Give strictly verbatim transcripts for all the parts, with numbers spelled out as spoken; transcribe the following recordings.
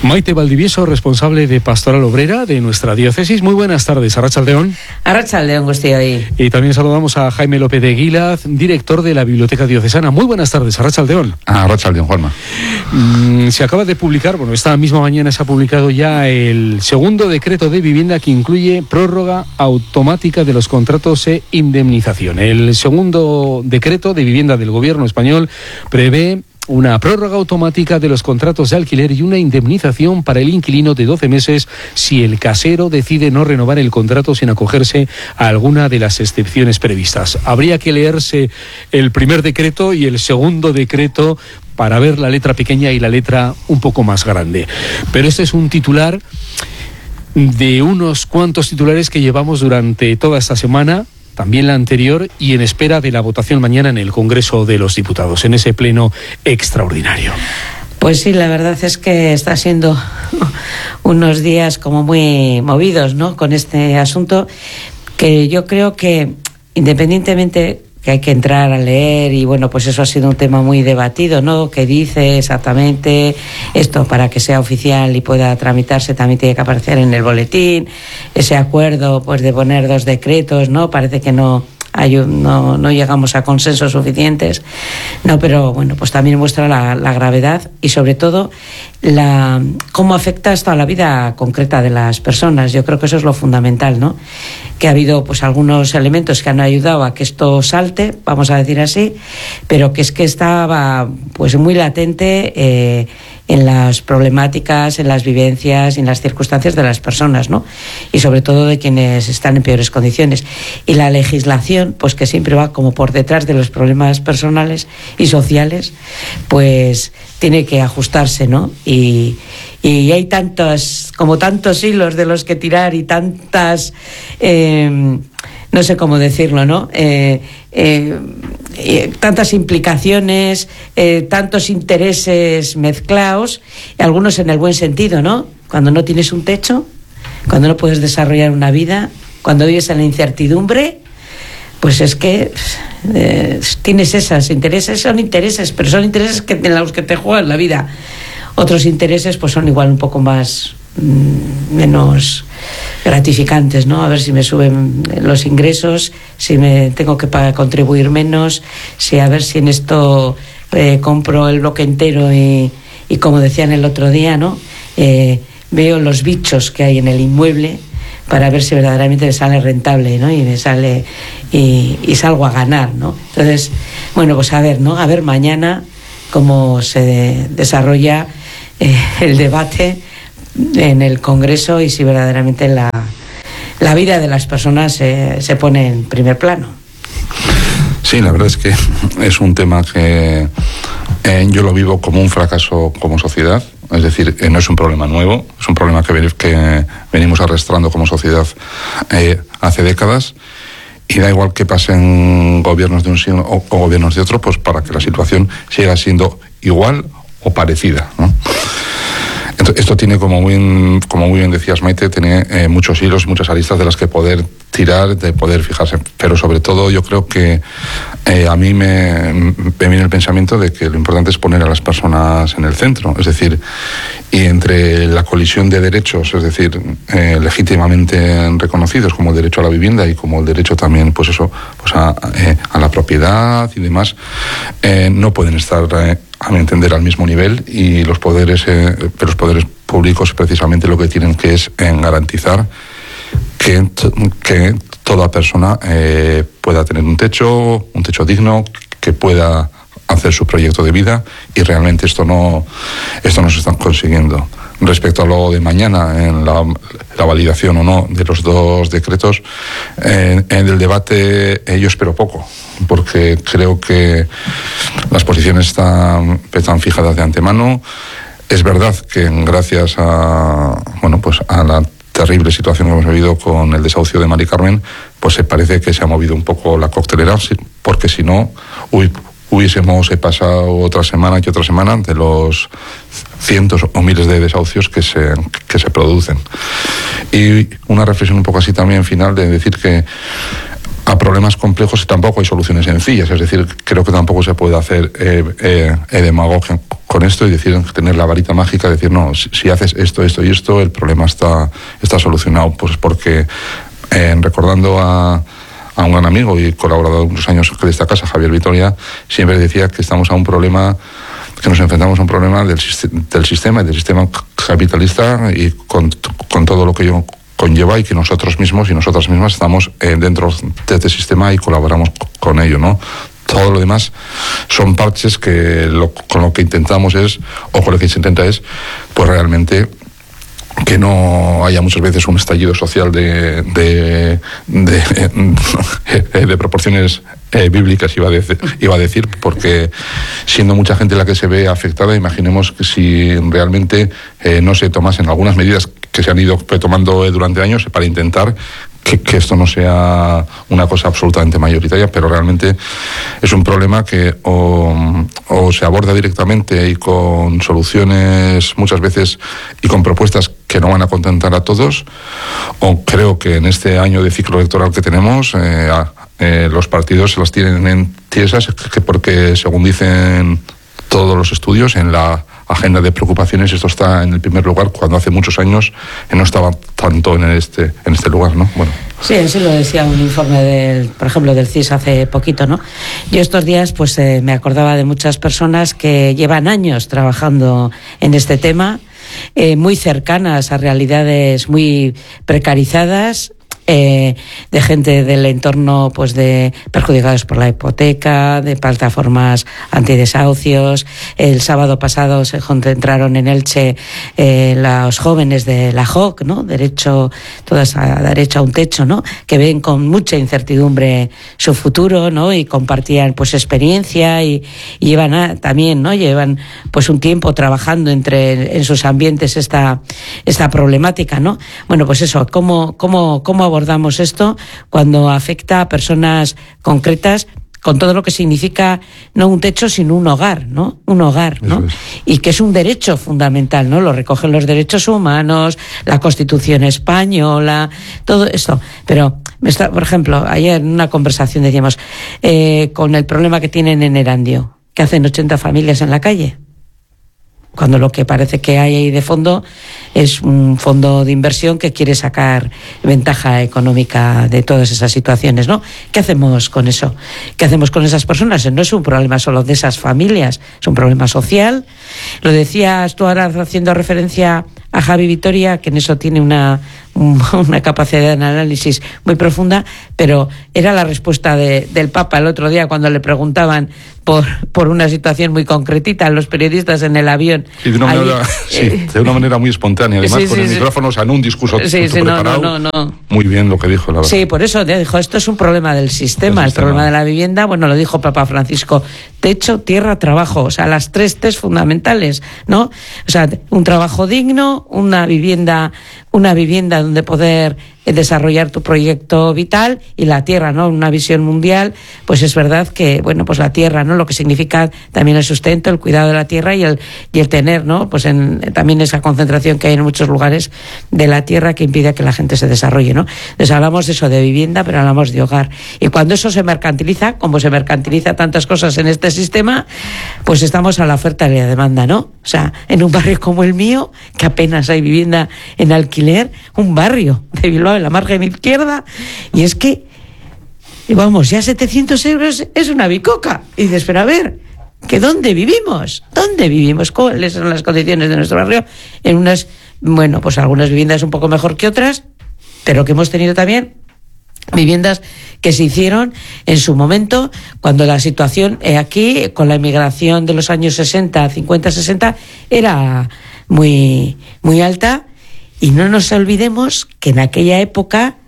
Maite Valdivieso, responsable de Pastoral Obrera de nuestra diócesis. Muy buenas tardes, Arratsaldeón. Arratsaldeón, Gustio. Y también saludamos a Jaime López de Guilaz, director de la Biblioteca Diocesana. Muy buenas tardes, Arratsaldeón. Ah, Arratsaldeón, Juanma. Mm, se acaba de publicar, bueno, esta misma mañana se ha publicado ya el segundo decreto de vivienda que incluye prórroga automática de los contratos e indemnización. El segundo decreto de vivienda del Gobierno español prevé una prórroga automática de los contratos de alquiler y una indemnización para el inquilino de doce meses si el casero decide no renovar el contrato sin acogerse a alguna de las excepciones previstas. Habría que leerse el primer decreto y el segundo decreto para ver la letra pequeña y la letra un poco más grande. Pero este es un titular de unos cuantos titulares que llevamos durante toda esta semana, también la anterior, y en espera de la votación mañana en el Congreso de los Diputados, en ese pleno extraordinario. Pues sí, la verdad es que está siendo unos días como muy movidos, ¿no?, con este asunto, que yo creo que independientemente que hay que entrar a leer, y bueno, pues eso ha sido un tema muy debatido, ¿no?, que dice exactamente esto para que sea oficial y pueda tramitarse también tiene que aparecer en el boletín, ese acuerdo pues de poner dos decretos, ¿no?, parece que no hay un, no, no llegamos a consensos suficientes, no, pero bueno, pues también muestra la, la gravedad y sobre todo la cómo afecta esto a la vida concreta de las personas. Yo creo que eso es lo fundamental, ¿no?, que ha habido pues algunos elementos que han ayudado a que esto salte, vamos a decir así, pero que es que estaba pues muy latente eh, en las problemáticas, en las vivencias y en las circunstancias de las personas, ¿no?, y sobre todo de quienes están en peores condiciones. Y la legislación, pues que siempre va como por detrás de los problemas personales y sociales, pues tiene que ajustarse, ¿no? Y, y hay tantos, como tantos hilos de los que tirar y tantas, eh, no sé cómo decirlo, ¿no? Eh, eh, eh, tantas implicaciones, eh, tantos intereses mezclados, algunos en el buen sentido, ¿no? Cuando no tienes un techo, cuando no puedes desarrollar una vida, cuando vives en la incertidumbre, pues es que eh, tienes esos intereses, son intereses, pero son intereses que, en los que te juegas la vida. Otros intereses pues son igual un poco más, mmm, menos gratificantes, ¿no? A ver si me suben los ingresos, si me tengo que pagar, contribuir menos, si a ver si en esto eh, compro el bloque entero y, y como decían el otro día, ¿no? Eh, veo los bichos que hay en el inmueble para ver si verdaderamente me sale rentable, ¿no? Y me sale y, y salgo a ganar, ¿no? Entonces, bueno, pues a ver, ¿no? A ver mañana cómo se de, desarrolla eh, el debate en el Congreso y si verdaderamente la, la vida de las personas eh, se pone en primer plano. Sí, la verdad es que es un tema que eh, yo lo vivo como un fracaso como sociedad. Es decir, eh, no es un problema nuevo, es un problema que, ven, que venimos arrastrando como sociedad eh, hace décadas, y da igual que pasen gobiernos de un signo o, o gobiernos de otro, pues para que la situación siga siendo igual o parecida, ¿no? Entonces, esto tiene, como muy, como muy bien decías, Maite, tiene eh, muchos hilos, muchas aristas de las que poder tirar, de poder fijarse, pero sobre todo yo creo que eh, a mí me, me viene el pensamiento de que lo importante es poner a las personas en el centro, es decir, y entre la colisión de derechos, es decir, eh, legítimamente reconocidos como el derecho a la vivienda y como el derecho también, pues eso, pues a, eh, a la propiedad y demás, eh, no pueden estar eh, a mi entender al mismo nivel, y los poderes eh, los poderes públicos precisamente lo que tienen que es en garantizar que, que toda persona eh, pueda tener un techo, un techo digno, que pueda hacer su proyecto de vida, y realmente esto no esto no se está consiguiendo. Respecto a lo de mañana, en la, la validación o no de los dos decretos, eh, en el debate eh, yo espero poco, porque creo que las posiciones están, están fijadas de antemano. Es verdad que gracias a bueno pues a la terrible situación que hemos vivido con el desahucio de Mari Carmen, pues se parece que se ha movido un poco la coctelera, porque si no, uy, hubiésemos pasado otra semana y otra semana de los cientos o miles de desahucios que se, que se producen. Y una reflexión un poco así también final, de decir que a problemas complejos y tampoco hay soluciones sencillas. Es decir, creo que tampoco se puede hacer eh, eh, eh, demagogia con esto y decir, tener la varita mágica, decir, no, si, si haces esto, esto y esto, el problema está, está solucionado. Pues porque, eh, recordando a, a un gran amigo y colaborador de muchos años de esta casa, Javier Vitoria, siempre decía que estamos a un problema, que nos enfrentamos a un problema del, del sistema y del sistema capitalista y con, con todo lo que yo conlleva y que nosotros mismos y nosotras mismas estamos eh, dentro de este sistema y colaboramos con ello, ¿no? Todo lo demás son parches que lo, con lo que intentamos es, o con lo que se intenta es, pues realmente que no haya muchas veces un estallido social de de, de, de proporciones eh, bíblicas, iba a, decir, iba a decir, porque siendo mucha gente la que se ve afectada, imaginemos que si realmente eh, no se tomasen algunas medidas que se han ido tomando durante años para intentar que, que esto no sea una cosa absolutamente mayoritaria, pero realmente es un problema que o, o se aborda directamente y con soluciones muchas veces y con propuestas que no van a contentar a todos, o creo que en este año de ciclo electoral que tenemos eh, a, eh, los partidos se las tienen en tiesas, que porque según dicen todos los estudios, en la agenda de preocupaciones esto está en el primer lugar, cuando hace muchos años no estaba tanto en este en este lugar, ¿no? Bueno. Sí, así lo decía un informe del, por ejemplo, del C I S hace poquito, ¿no? Yo estos días, pues, eh, me acordaba de muchas personas que llevan años trabajando en este tema, eh, muy cercanas a realidades muy precarizadas. Eh, de gente del entorno, pues, de perjudicados por la hipoteca, de plataformas antidesahucios. El sábado pasado se concentraron en Elche eh, los jóvenes de la J O C, ¿no? Derecho, todas a derecho a un techo, ¿no? Que ven con mucha incertidumbre su futuro, ¿no? Y compartían, pues, experiencia y, y llevan a, también, ¿no? Llevan, pues, un tiempo trabajando entre en sus ambientes esta esta problemática, ¿no? Bueno, pues eso, cómo cómo cómo abordamos esto cuando afecta a personas concretas, con todo lo que significa no un techo sino un hogar, ¿no? Un hogar, ¿no? Es. Y que es un derecho fundamental, ¿no? Lo recogen los derechos humanos, la Constitución española, todo esto. Pero, me está, por ejemplo, ayer en una conversación decíamos, eh, con el problema que tienen en Erandio, que hacen ochenta familias en la calle, cuando lo que parece que hay ahí de fondo es un fondo de inversión que quiere sacar ventaja económica de todas esas situaciones, ¿no? ¿Qué hacemos con eso? ¿Qué hacemos con esas personas? No es un problema solo de esas familias, es un problema social. Lo decías tú ahora haciendo referencia a Javi Vitoria, que en eso tiene una, una capacidad de análisis muy profunda, pero era la respuesta de, del Papa el otro día cuando le preguntaban por, por una situación muy concretita a los periodistas en el avión. Sí, de una, Ahí, manera, sí, eh, de una manera muy espontánea, además sí, con sí, el sí. micrófono, o sea, en un discurso sí, sí, preparado. No, no, no. Muy bien lo que dijo, la verdad. Sí, por eso dijo, esto es un problema del sistema, el, el sistema. problema de la vivienda, bueno, lo dijo Papa Francisco, techo, tierra, trabajo, o sea, las tres T's fundamentales, ¿no? O sea, un trabajo digno, una vivienda, una vivienda donde poder desarrollar tu proyecto vital, y la tierra, ¿no? Una visión mundial, pues es verdad que, bueno, pues la tierra, ¿no? Lo que significa también el sustento, el cuidado de la tierra y el y el tener, ¿no? Pues en, también esa concentración que hay en muchos lugares de la tierra que impide que la gente se desarrolle, ¿no? Entonces hablamos de eso, de vivienda, pero hablamos de hogar. Y cuando eso se mercantiliza, como se mercantiliza tantas cosas en este sistema, pues estamos a la oferta y la demanda, ¿no? O sea, en un barrio como el mío, que apenas hay vivienda en alquiler, un barrio de Bilbao en la margen izquierda, y es que, vamos, ya setecientos euros es una bicoca. Y dices, pero a ver, ¿que dónde vivimos? ¿Dónde vivimos? ¿Cuáles son las condiciones de nuestro barrio? En unas, bueno, pues algunas viviendas un poco mejor que otras, pero que hemos tenido también viviendas que se hicieron en su momento cuando la situación eh, aquí, con la inmigración de los años sesenta, cincuenta, sesenta, era muy, muy alta. Y no nos olvidemos que en aquella época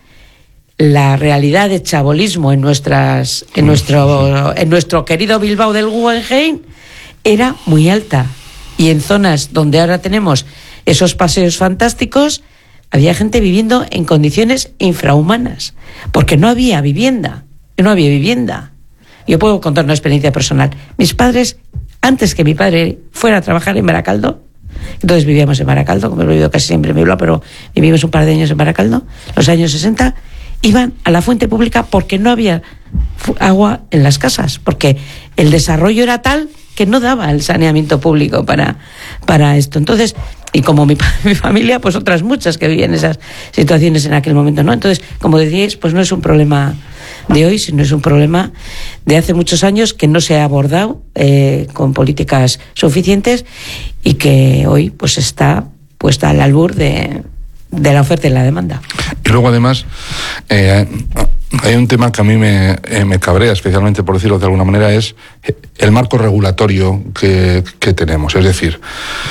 la realidad de chabolismo en nuestras en nuestro en nuestro querido Bilbao del Guggenheim era muy alta, y en zonas donde ahora tenemos esos paseos fantásticos había gente viviendo en condiciones infrahumanas, porque no había vivienda, no había vivienda. Yo puedo contar una experiencia personal. Mis padres, antes que mi padre fuera a trabajar en Baracaldo, entonces vivíamos en Baracaldo, como he vivido casi siempre en Bilbao, pero vivimos un par de años en Baracaldo, los años sesenta, iban a la fuente pública porque no había agua en las casas, porque el desarrollo era tal que no daba el saneamiento público para, para esto. Entonces, y como mi, mi familia, pues otras muchas que vivían esas situaciones en aquel momento, ¿no? Entonces, como decíais, pues no es un problema de hoy, sino es un problema de hace muchos años que no se ha abordado eh, con políticas suficientes y que hoy pues está puesta al albur de, de la oferta y la demanda. Y luego, además, eh, hay un tema que a mí me, eh, me cabrea, especialmente por decirlo de alguna manera, es el marco regulatorio que, que tenemos. Es decir,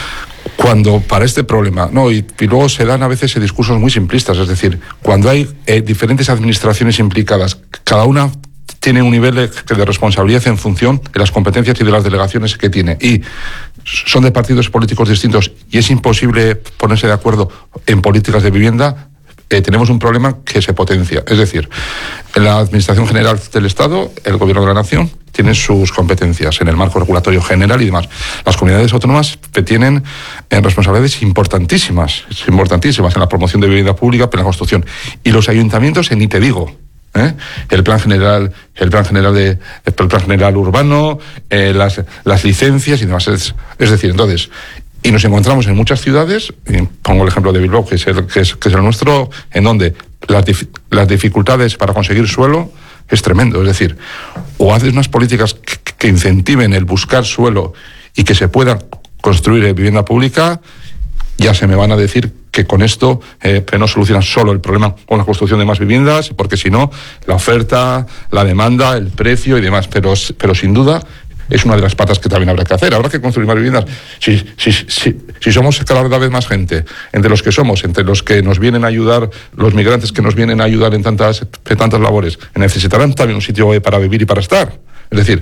cuando para este problema, no, y, y luego se dan a veces discursos muy simplistas, es decir, cuando hay eh, diferentes administraciones implicadas, cada una tiene un nivel de, de responsabilidad en función de las competencias y de las delegaciones que tiene, y son de partidos políticos distintos y es imposible ponerse de acuerdo en políticas de vivienda, eh, tenemos un problema que se potencia. Es decir, en la Administración General del Estado, el Gobierno de la Nación tiene sus competencias en el marco regulatorio general y demás. Las comunidades autónomas tienen eh, responsabilidades importantísimas, importantísimas en la promoción de vivienda pública, en la construcción. Y los ayuntamientos, ni te digo, ¿eh? el plan general, el plan general de, el plan general urbano, eh, las, las licencias y demás. Es, es decir, entonces, y nos encontramos en muchas ciudades, y pongo el ejemplo de Bilbao, que es el, que es, que es el nuestro, en donde las, dif, las dificultades para conseguir suelo es tremendo. Es decir, o haces unas políticas que, que incentiven el buscar suelo y que se pueda construir vivienda pública, ya se me van a decir que con esto eh, que no solucionan solo el problema con la construcción de más viviendas, porque si no, la oferta, la demanda, el precio y demás. Pero, pero sin duda es una de las patas que también habrá que hacer. Habrá que construir más viviendas. Si, si, si, si somos cada vez más gente, entre los que somos, entre los que nos vienen a ayudar, los migrantes que nos vienen a ayudar en tantas, en tantas labores, necesitarán también un sitio para vivir y para estar. Es decir,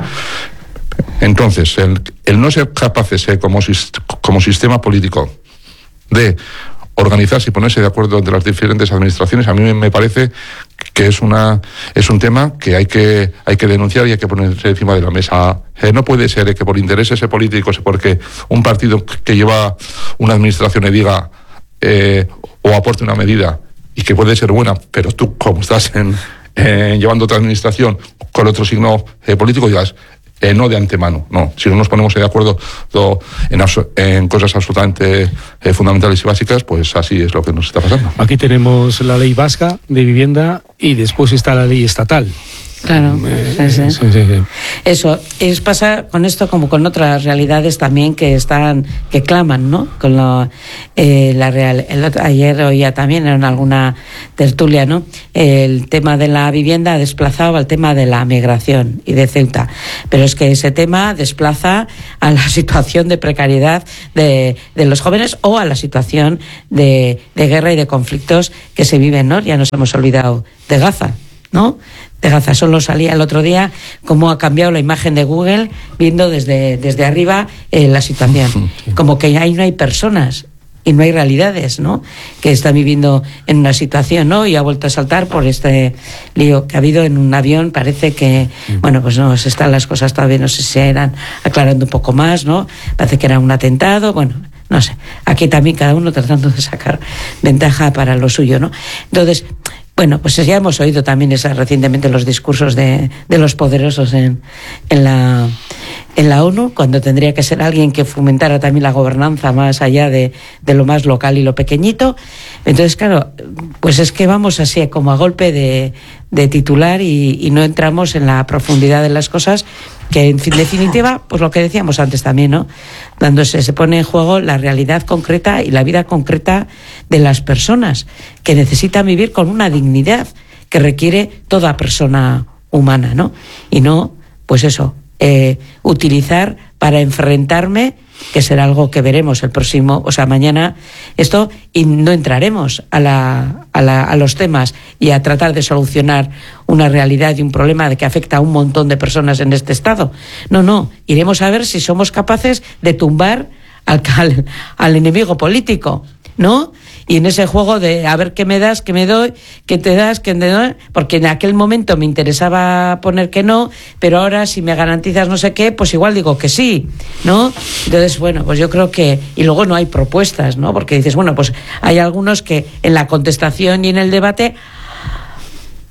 entonces, el, el no ser capaces eh, como, como sistema político de organizarse y ponerse de acuerdo entre las diferentes administraciones, a mí me parece que es una es un tema que hay que hay que denunciar y hay que ponerse encima de la mesa. Eh, no puede ser eh, que por intereses políticos, porque un partido que lleva una administración le diga eh, o aporte una medida y que puede ser buena, pero tú, como estás en, eh, llevando otra administración con otro signo eh, político, digas Eh, no de antemano, no. Si no nos ponemos de acuerdo do, en, en cosas absolutamente eh, fundamentales y básicas, pues así es lo que nos está pasando. Aquí tenemos la ley vasca de vivienda y después está la ley estatal. Claro, eh, sí, sí. Sí, sí, sí. Eso es pasa con esto como con otras realidades también que están que claman, ¿no? Con lo, eh, la real. El otro, ayer oía también en alguna tertulia, ¿no? El tema de la vivienda ha desplazado al tema de la migración y de Ceuta, pero es que ese tema desplaza a la situación de precariedad de, de los jóvenes o a la situación de, de guerra y de conflictos que se viven, ¿no? Ya nos hemos olvidado de Gaza, ¿no? De Gaza. Solo salía el otro día cómo ha cambiado la imagen de Google viendo desde, desde arriba eh, la situación. Como que ahí no hay personas y no hay realidades, ¿no? Que están viviendo en una situación, ¿no? Y ha vuelto a saltar por este lío que ha habido en un avión. Parece que, bueno, pues no, se están las cosas todavía, no sé si se eran aclarando un poco más, ¿no? Parece que era un atentado, bueno, no sé. Aquí también cada uno tratando de sacar ventaja para lo suyo, ¿no? Entonces, bueno, pues ya hemos oído también esa, recientemente los discursos de, de los poderosos en, en, la, en la ONU, cuando tendría que ser alguien que fomentara también la gobernanza más allá de, de lo más local y lo pequeñito. Entonces, claro, pues es que vamos así como a golpe de, de titular y, y no entramos en la profundidad de las cosas, que en definitiva, pues lo que decíamos antes también, ¿no? Dándose, se pone en juego la realidad concreta y la vida concreta de las personas que necesitan vivir con una dignidad que requiere toda persona humana, ¿no? Y no, pues eso, eh, utilizar para enfrentarme, que será algo que veremos el próximo, o sea, mañana, esto, y no entraremos a, la, a, la, a los temas y a tratar de solucionar una realidad y un problema de que afecta a un montón de personas en este estado. No, no, iremos a ver si somos capaces de tumbar al, al, al enemigo político, ¿no? Y en ese juego de a ver qué me das, qué me doy, qué te das, qué te doy, porque en aquel momento me interesaba poner que no, pero ahora si me garantizas no sé qué, pues igual digo que sí, ¿no? Entonces, bueno, pues yo creo que, y luego no hay propuestas, ¿no? Porque dices, bueno, pues hay algunos que en la contestación y en el debate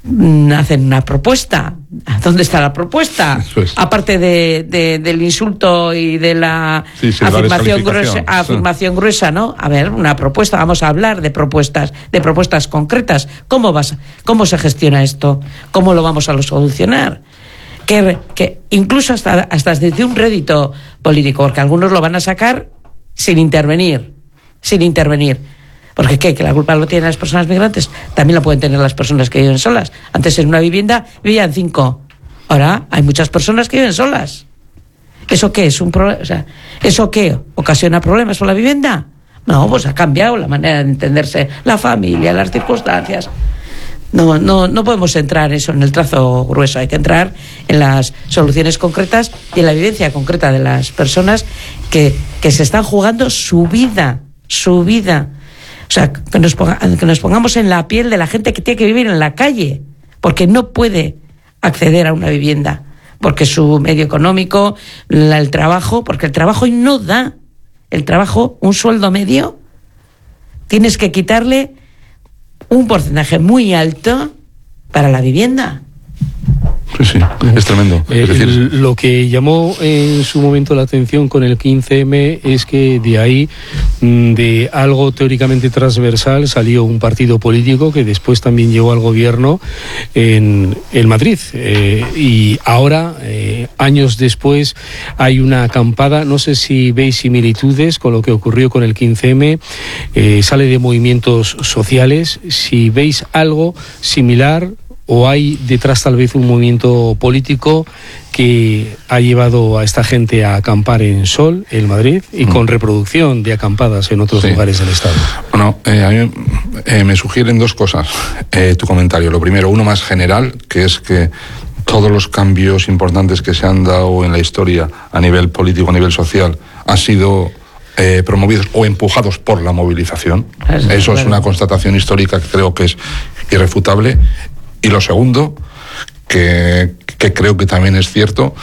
hacen una propuesta. ¿Dónde está la propuesta? Es. Aparte de, de, del insulto y de la sí, sí, afirmación, la gruesa, sí. afirmación gruesa, ¿no? A ver, una propuesta, vamos a hablar de propuestas, de propuestas concretas. ¿Cómo vas, cómo se gestiona esto? ¿Cómo lo vamos a solucionar? Que, que incluso hasta, hasta desde un rédito político, porque algunos lo van a sacar sin intervenir, sin intervenir. Porque ¿qué? Que la culpa lo tienen las personas migrantes, también la pueden tener las personas que viven solas. Antes en una vivienda vivían cinco, ahora hay muchas personas que viven solas. ¿Eso qué es un problema? O sea, ¿eso qué ocasiona problemas con la vivienda? No, pues ha cambiado la manera de entenderse la familia, las circunstancias. No, no, no podemos entrar eso en el trazo grueso, hay que entrar en las soluciones concretas y en la vivencia concreta de las personas que, que se están jugando su vida, su vida. O sea, que nos, ponga, que nos pongamos en la piel de la gente que tiene que vivir en la calle, porque no puede acceder a una vivienda, porque su medio económico, la, el trabajo, porque el trabajo no da, el trabajo, un sueldo medio, tienes que quitarle un porcentaje muy alto para la vivienda. Sí, sí, es tremendo. Eh, es decir, el, lo que llamó en su momento la atención con el quince eme es que de ahí, de algo teóricamente transversal, salió un partido político que después también llegó al gobierno en, en Madrid. Eh, y ahora, eh, años después, hay una acampada. No sé si veis similitudes con lo que ocurrió con el quince eme. Eh, sale de movimientos sociales. Si veis algo similar, ¿o hay detrás tal vez un movimiento político que ha llevado a esta gente a acampar en Sol, en Madrid, y con reproducción de acampadas en otros sí. lugares del Estado? Bueno, eh, a mí eh, me sugieren dos cosas eh, tu comentario. Lo primero, uno más general, que es que todos los cambios importantes que se han dado en la historia a nivel político, a nivel social, han sido eh, promovidos o empujados por la movilización. Eso, Eso claro. es una constatación histórica que creo que es irrefutable. Y lo segundo, que, que creo que también es cierto,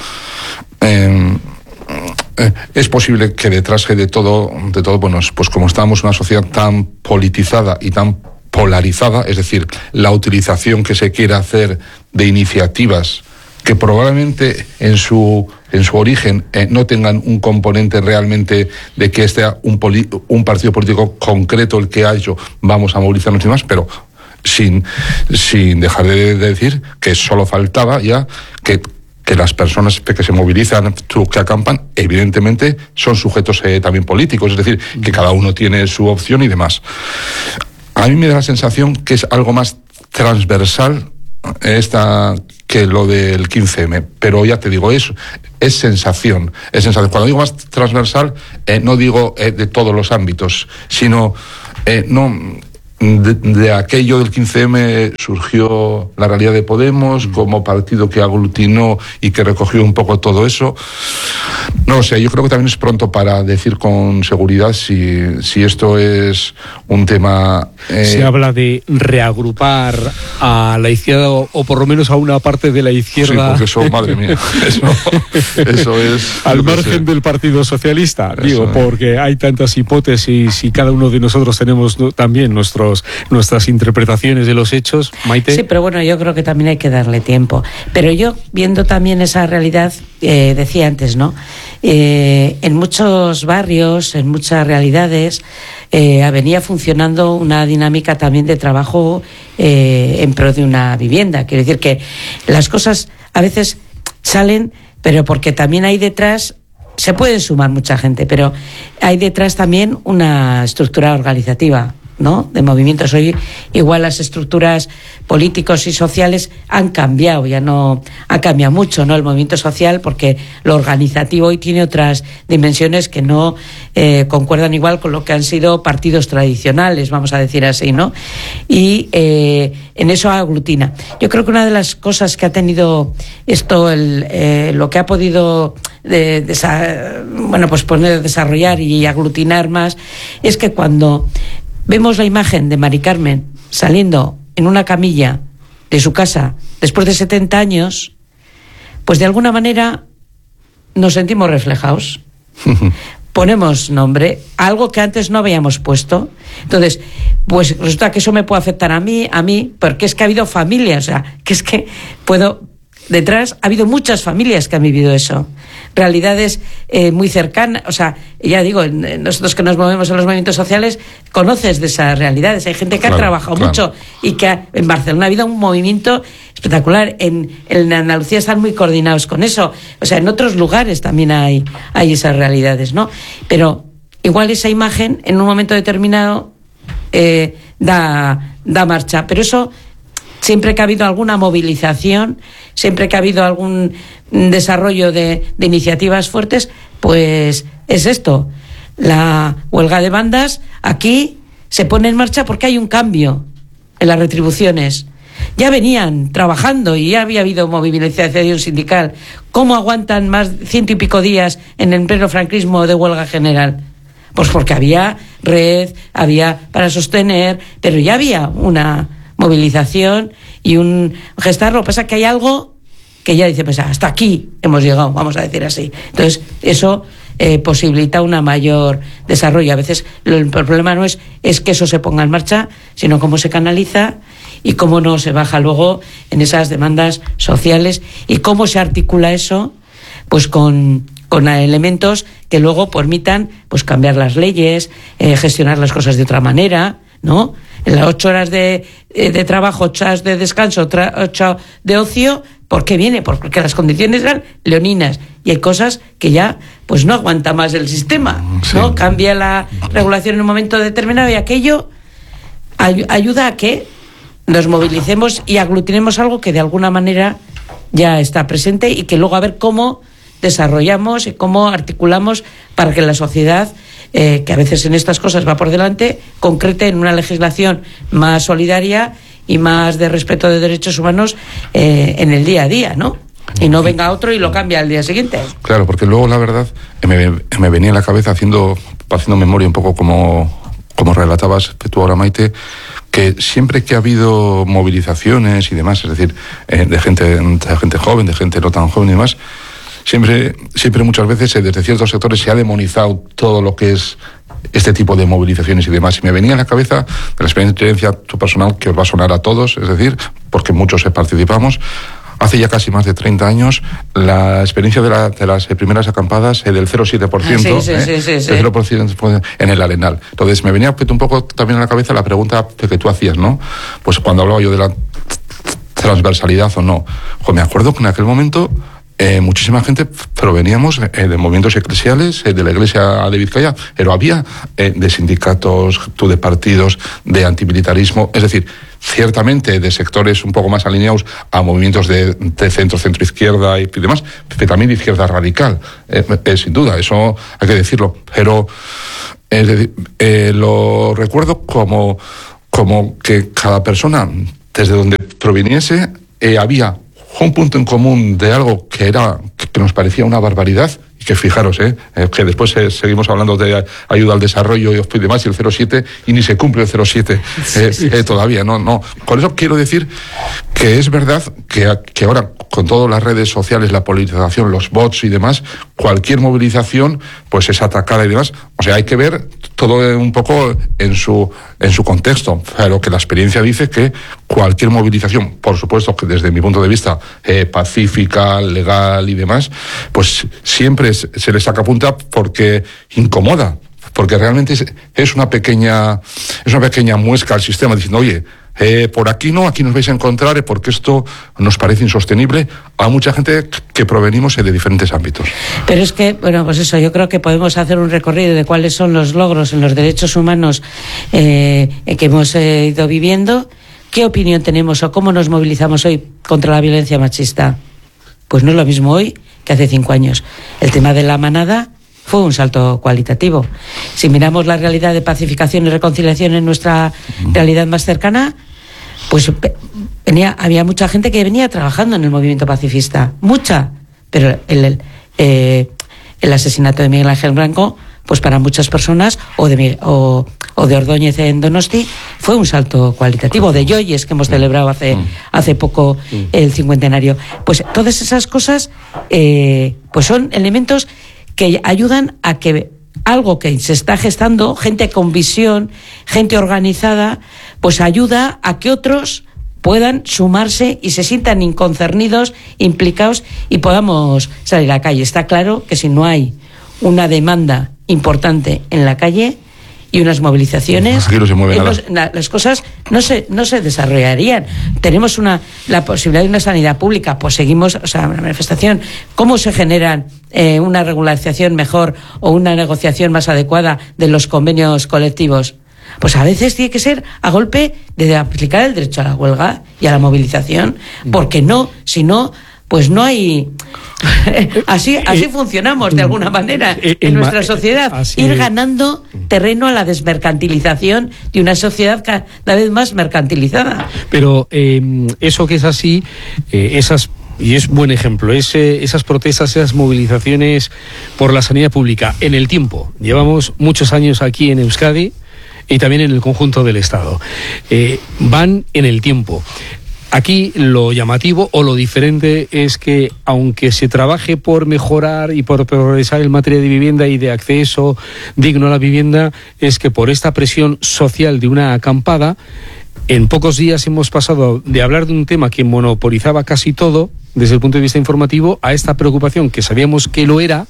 eh, eh, es posible que detrás de todo, de todo, bueno, pues como estamos en una sociedad tan politizada y tan polarizada, es decir, la utilización que se quiere hacer de iniciativas que probablemente en su en su origen eh, no tengan un componente realmente de que este un, poli, un partido político concreto el que ha hecho, vamos a movilizarnos y demás, pero sin sin dejar de decir que solo faltaba ya que que las personas que se movilizan, que acampan, evidentemente son sujetos eh, también políticos, es decir, que cada uno tiene su opción y demás. A mí me da la sensación que es algo más transversal esta que lo del quince eme, pero ya te digo, es, es sensación, es sensación. Cuando digo más transversal, eh, no digo eh, de todos los ámbitos, sino eh, no... De, de aquello del quince eme surgió la realidad de Podemos como partido que aglutinó y que recogió un poco todo eso. No lo sé, yo creo que también es pronto para decir con seguridad si, si esto es un tema... Eh... Se habla de reagrupar a la izquierda o, o por lo menos a una parte de la izquierda. Sí, porque eso, madre mía, eso, eso es... Al margen del Partido Socialista, eso, digo, porque hay tantas hipótesis y cada uno de nosotros tenemos también nuestros nuestras interpretaciones de los hechos. Maite. Sí, pero bueno, yo creo que también hay que darle tiempo. Pero yo, viendo también esa realidad, eh, decía antes, ¿no? Eh, en muchos barrios, en muchas realidades, eh, venía funcionando una dinámica también de trabajo eh, en pro de una vivienda. Quiero decir que las cosas a veces salen, pero porque también hay detrás... Se puede sumar mucha gente, pero hay detrás también una estructura organizativa, ¿no? De movimientos. Hoy igual las estructuras políticos y sociales han cambiado, ya no ha cambiado mucho, ¿no? El movimiento social, porque lo organizativo hoy tiene otras dimensiones que no eh, concuerdan igual con lo que han sido partidos tradicionales, vamos a decir así, ¿no? Y eh, en eso aglutina. Yo creo que una de las cosas que ha tenido esto, el, eh, lo que ha podido de, de, de, bueno, pues poner, desarrollar y aglutinar más, es que cuando vemos la imagen de Mari Carmen saliendo en una camilla de su casa después de setenta años, pues de alguna manera nos sentimos reflejados. ponemos nombre a algo que antes no habíamos puesto. Entonces, pues resulta que eso me puede afectar a mí, a mí, porque es que ha habido familias, o sea, que es que puedo, detrás ha habido muchas familias que han vivido eso, realidades eh, muy cercanas, o sea, ya digo, nosotros que nos movemos en los movimientos sociales, conoces de esas realidades, hay gente que claro, ha trabajado claro. mucho y que ha, en Barcelona ha habido un movimiento espectacular, en, en Andalucía están muy coordinados con eso, o sea, en otros lugares también hay, hay esas realidades, ¿no? Pero igual esa imagen en un momento determinado eh, da, da marcha, pero eso siempre que ha habido alguna movilización, siempre que ha habido algún desarrollo de, de iniciativas fuertes, pues es esto. La huelga de bandas aquí se pone en marcha porque hay un cambio en las retribuciones. Ya venían trabajando y ya había habido movilización sindical. ¿Cómo aguantan más ciento y pico días en el pleno franquismo de huelga general? Pues porque había red, había para sostener, pero ya había una movilización y un gestar. Lo que pasa es que hay algo que ya dice, pues hasta aquí hemos llegado, vamos a decir así. Entonces, eso eh, posibilita un mayor desarrollo. A veces el problema no es, es que eso se ponga en marcha, sino cómo se canaliza y cómo no se baja luego en esas demandas sociales y cómo se articula eso pues con, con elementos que luego permitan pues cambiar las leyes, eh, gestionar las cosas de otra manera, ¿no? En las ocho horas de, de trabajo, ocho horas de descanso, otra, ocho de ocio, ¿por qué viene? Porque las condiciones eran leoninas y hay cosas que ya pues no aguanta más el sistema, sí. ¿no? Cambia la regulación en un momento determinado y aquello ay, ayuda a que nos movilicemos y aglutinemos algo que de alguna manera ya está presente y que luego a ver cómo desarrollamos y cómo articulamos para que la sociedad, eh, que a veces en estas cosas va por delante, concrete en una legislación más solidaria y más de respeto de derechos humanos eh, en el día a día, ¿no? Y no venga otro y lo cambia al día siguiente. Claro, porque luego la verdad me, me venía en la cabeza haciendo, haciendo memoria un poco como, como relatabas tú ahora, Maite, que siempre que ha habido movilizaciones y demás, es decir, eh, de gente, de gente joven, de gente no tan joven y demás, Siempre, siempre muchas veces desde ciertos sectores se ha demonizado todo lo que es este tipo de movilizaciones y demás. Y me venía a la cabeza de la experiencia personal que os va a sonar a todos, es decir, porque muchos participamos. Hace ya casi más de treinta años, la experiencia de, la, de las primeras acampadas eh, del cero coma siete por ciento, ah, sí, sí, eh, sí, sí, sí. cero por ciento en el Arenal. Entonces me venía un poco también a la cabeza la pregunta que tú hacías, ¿no? Pues cuando hablaba yo de la transversalidad o no. Pues me acuerdo que en aquel momento Eh, muchísima gente proveníamos eh, de movimientos eclesiales, eh, de la Iglesia de Vizcaya, pero había eh, de sindicatos, de partidos, de antimilitarismo, es decir, ciertamente de sectores un poco más alineados a movimientos de, de centro, centro-izquierda y demás, pero también de izquierda radical, eh, eh, sin duda, eso hay que decirlo, pero eh, eh, lo recuerdo como, como que cada persona, desde donde proviniese, eh, había un punto en común de algo que era que nos parecía una barbaridad y que fijaros, eh, que después eh, seguimos hablando de ayuda al desarrollo y demás y el cero coma siete y ni se cumple el cero coma siete eh, sí, sí. eh, todavía, no, no. Con eso quiero decir que es verdad que, que ahora con todas las redes sociales, la politización, los bots y demás, cualquier movilización pues es atacada y demás. O sea, hay que ver todo un poco en su en su contexto, pero que la experiencia dice que cualquier movilización, por supuesto que desde mi punto de vista eh, pacífica, legal y demás, pues siempre se le saca punta porque incomoda, porque realmente es, es una pequeña es una pequeña muesca al sistema diciendo, oye, Eh, por aquí no, aquí nos vais a encontrar eh, porque esto nos parece insostenible a mucha gente que provenimos eh, de diferentes ámbitos. Pero es que, bueno, pues eso, yo creo que podemos hacer un recorrido de cuáles son los logros en los derechos humanos eh, que hemos eh, ido viviendo. ¿Qué opinión tenemos o cómo nos movilizamos hoy contra la violencia machista? Pues no es lo mismo hoy que hace cinco años. El tema de la manada fue un salto cualitativo. Si miramos la realidad de pacificación y reconciliación en nuestra realidad más cercana, pues venía, había mucha gente que venía trabajando en el movimiento pacifista, mucha, pero el, el, eh, el asesinato de Miguel Ángel Blanco, pues para muchas personas, o de, o, o de Ordóñez en Donosti, fue un salto cualitativo, de Yoyes, que hemos celebrado hace, hace poco el cincuentenario. Pues todas esas cosas eh, pues son elementos que ayudan a que algo que se está gestando, gente con visión, gente organizada, pues ayuda a que otros puedan sumarse y se sientan inconcernidos, implicados y podamos salir a la calle. Está claro que si no hay una demanda importante en la calle y unas movilizaciones, aquí no se mueve nada. Los, las cosas no se no se desarrollarían. Tenemos una la posibilidad de una sanidad pública, pues seguimos, o sea, una manifestación. ¿Cómo se generan eh, una regularización mejor o una negociación más adecuada de los convenios colectivos? Pues a veces tiene que ser a golpe de aplicar el derecho a la huelga y a la movilización, porque no, si no, pues no hay... así así funcionamos de alguna manera en nuestra sociedad, ir ganando terreno a la desmercantilización de una sociedad cada vez más mercantilizada. Pero eh, eso que es así, eh, esas... Y es buen ejemplo, es, eh, esas protestas, esas movilizaciones por la sanidad pública en el tiempo. Llevamos muchos años aquí en Euskadi y también en el conjunto del Estado. Eh, van en el tiempo. Aquí lo llamativo o lo diferente es que, aunque se trabaje por mejorar y por progresar en materia de vivienda y de acceso digno a la vivienda, es que por esta presión social de una acampada, en pocos días hemos pasado de hablar de un tema que monopolizaba casi todo, desde el punto de vista informativo, a esta preocupación que sabíamos que lo era,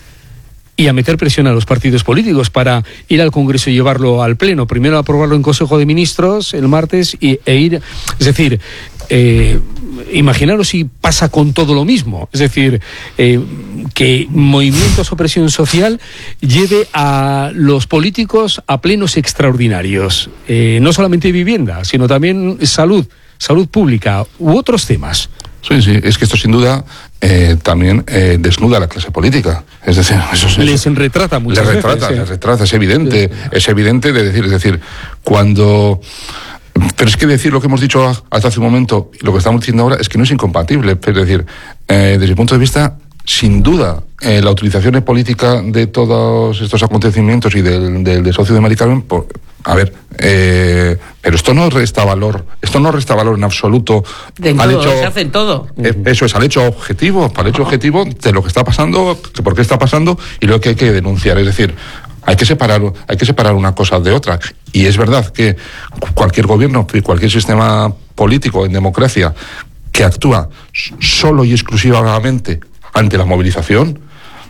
y a meter presión a los partidos políticos para ir al Congreso y llevarlo al Pleno. Primero aprobarlo en Consejo de Ministros el martes y, e ir... Es decir, eh, imaginaros si pasa con todo lo mismo. Es decir, eh, que movimientos o presión social lleve a los políticos a plenos extraordinarios. Eh, no solamente vivienda, sino también salud, salud pública u otros temas. Sí, sí, es que esto sin duda eh, también eh, desnuda a la clase política. Es decir, eso es, les retrata muchas les veces. Retrata, sí. Les retrata, es evidente, sí. Es evidente de decir, es decir, cuando... Pero es que decir lo que hemos dicho hasta hace un momento y lo que estamos diciendo ahora es que no es incompatible. Es decir, eh, desde mi punto de vista, sin duda, eh, la utilización política de todos estos acontecimientos y del, del desahucio de Mari Carmen, por, a ver, eh, pero esto no resta valor, esto no resta valor en absoluto de al todo, hecho, se hace en todo. Eh, eso es al hecho objetivo, para el hecho objetivo de lo que está pasando, de por qué está pasando y lo que hay que denunciar. Es decir, hay que separar, hay que separar una cosa de otra. Y es verdad que cualquier gobierno y cualquier sistema político en democracia que actúa solo y exclusivamente ante la movilización,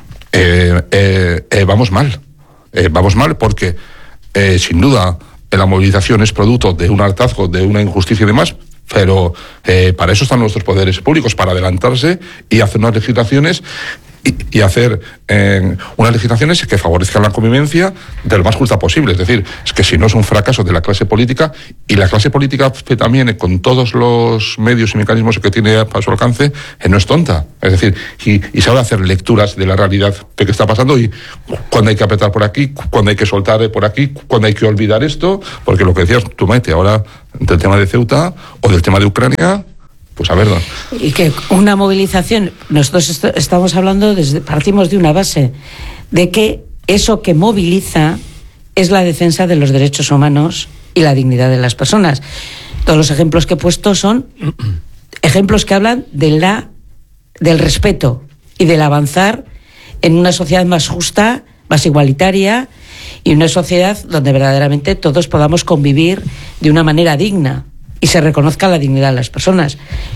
eh, eh, eh, vamos mal. Eh, vamos mal porque, eh, sin duda, la movilización es producto de un hartazgo, de una injusticia y demás, pero eh, para eso están nuestros poderes públicos, para adelantarse y hacer unas legislaciones y, y hacer eh, unas legislaciones que favorezcan la convivencia de lo más justa posible. Es decir, es que si no es un fracaso de la clase política, y la clase política también, con todos los medios y mecanismos que tiene a su alcance, eh, no es tonta. Es decir, y, y sabe hacer lecturas de la realidad de que está pasando y cuando hay que apretar por aquí, cuando hay que soltar por aquí, cuando hay que olvidar esto, porque lo que decías tú, Maite, ahora del tema de Ceuta o del tema de Ucrania, pues a ver. Y que una movilización, nosotros est- estamos hablando, desde, partimos de una base, de que eso que moviliza es la defensa de los derechos humanos y la dignidad de las personas. Todos los ejemplos que he puesto son ejemplos que hablan de la, del respeto y del avanzar en una sociedad más justa, más igualitaria y una sociedad donde verdaderamente todos podamos convivir de una manera digna y se reconozca la dignidad de las personas.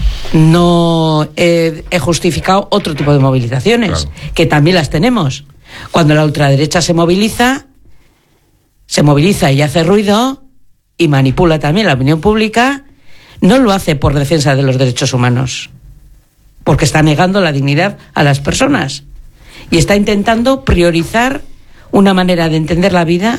No he, he justificado otro tipo de movilizaciones, claro, que también las tenemos. Cuando la ultraderecha se moviliza, se moviliza y hace ruido y manipula también la opinión pública, no lo hace por defensa de los derechos humanos, porque está negando la dignidad a las personas y está intentando priorizar una manera de entender la vida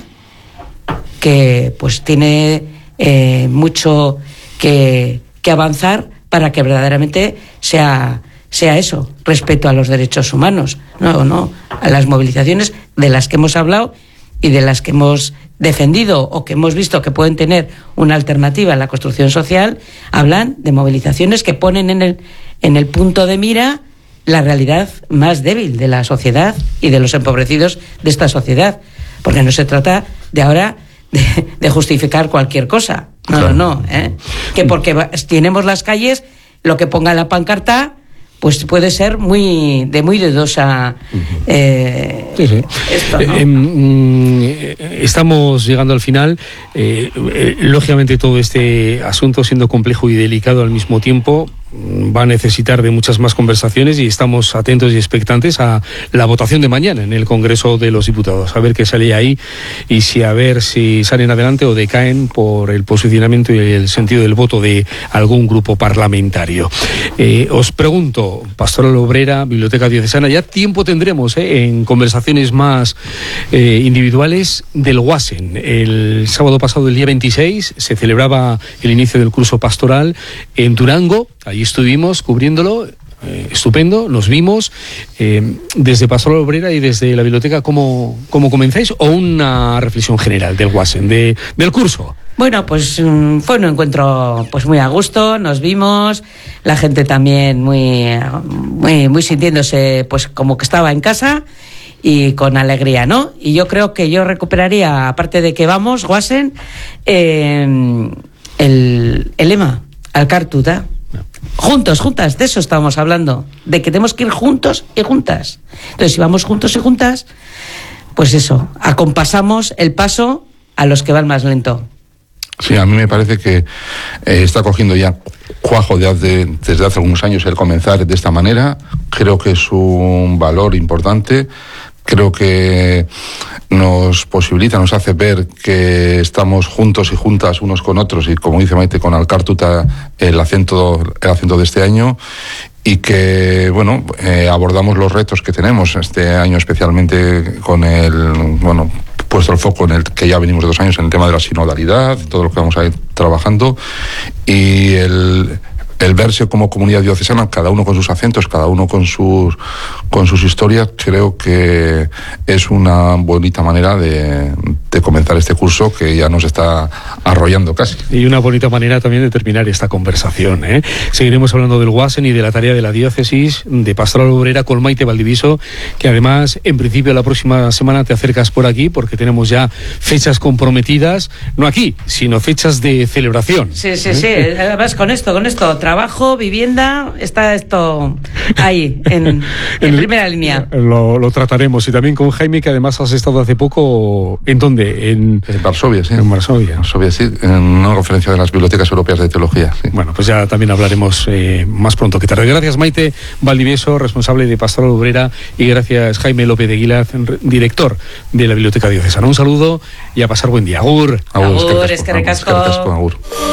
que pues tiene eh, mucho que, que avanzar para que verdaderamente sea, sea eso, respeto a los derechos humanos, no, no, a las movilizaciones de las que hemos hablado y de las que hemos defendido o que hemos visto que pueden tener una alternativa en la construcción social, hablan de movilizaciones que ponen en el, en el punto de mira la realidad más débil de la sociedad y de los empobrecidos de esta sociedad, porque no se trata de ahora de, de justificar cualquier cosa, no, claro. no, no, ¿eh? Que porque tenemos las calles, lo que ponga la pancarta, pues puede ser muy de muy dudosa eh, sí, sí. esto, ¿no? eh, eh, estamos llegando al final. eh, eh, lógicamente todo este asunto, siendo complejo y delicado al mismo tiempo, va a necesitar de muchas más conversaciones, y estamos atentos y expectantes a la votación de mañana en el Congreso de los Diputados, a ver qué sale ahí y si a ver si salen adelante o decaen por el posicionamiento y el sentido del voto de algún grupo parlamentario. Eh, os pregunto, Pastoral Obrera, Biblioteca Diocesana, ya tiempo tendremos eh, en conversaciones más eh, individuales del Guasen. El sábado pasado, el día veintiséis, se celebraba el inicio del curso pastoral en Durango. Allí estuvimos cubriéndolo, eh, estupendo, nos vimos. Eh, desde Pastoral Obrera y desde la biblioteca, ¿cómo, cómo comenzáis? ¿O una reflexión general del Guasen, de, del curso? Bueno, pues um, fue un encuentro pues muy a gusto, nos vimos, la gente también muy, muy, muy sintiéndose pues como que estaba en casa y con alegría, ¿no? Y yo creo que yo recuperaría, aparte de que vamos, Guasen, eh, el, el lema, Alkartuta. Juntos, juntas, de eso estábamos hablando, de que tenemos que ir juntos y juntas. Entonces, si vamos juntos y juntas, pues eso, acompasamos el paso a los que van más lento. Sí, a mí me parece que eh, está cogiendo ya cuajo de hace, desde hace algunos años el comenzar de esta manera. Creo que es un valor importante. Creo que nos posibilita, nos hace ver que estamos juntos y juntas unos con otros, y como dice Maite, con Alkartuta el acento, el acento de este año, y que, bueno, eh, abordamos los retos que tenemos este año, especialmente con el, bueno, puesto el foco en el que ya venimos de dos años, en el tema de la sinodalidad, todo lo que vamos a ir trabajando, y el... el verse como comunidad diocesana, cada uno con sus acentos, cada uno con sus con sus historias, creo que es una bonita manera de, de comenzar este curso que ya nos está arrollando casi. Y una bonita manera también de terminar esta conversación, ¿eh? Seguiremos hablando del Guasen y de la tarea de la diócesis de Pastoral Obrera con Maite Valdiviso, que además, en principio, la próxima semana te acercas por aquí, porque tenemos ya fechas comprometidas, no aquí, sino fechas de celebración. Sí, sí, sí, además con esto, con esto, trabajo, vivienda, está esto ahí, en, en primera línea. Lo, lo trataremos, y también con Jaime, que además has estado hace poco, ¿en dónde? En, en Varsovia, sí. En Varsovia. Varsovia, sí, en una conferencia de las bibliotecas europeas de teología. Sí. Bueno, pues ya también hablaremos eh, más pronto que tarde. Gracias, Maite Valdiviso, responsable de Pastoral Obrera, y gracias, Jaime López de Aguilar, director de la Biblioteca Diocesana. Un saludo y a pasar buen día. Agur. Agur, es que recasco. Agur.